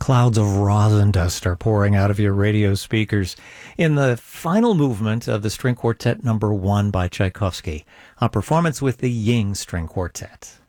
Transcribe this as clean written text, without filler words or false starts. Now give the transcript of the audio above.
Clouds of rosin dust are pouring out of your radio speakers in the final movement of the String Quartet No. 1 by Tchaikovsky, a performance with the Ying String Quartet.